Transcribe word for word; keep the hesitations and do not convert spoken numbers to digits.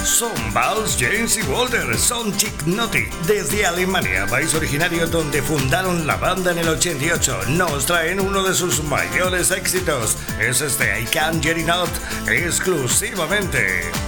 Son Vals, James y Walter, son Chick Notti. Desde Alemania, país originario donde fundaron la banda en el ochenta y ocho, nos traen uno de sus mayores éxitos. Es este I Can't Get Enough, exclusivamente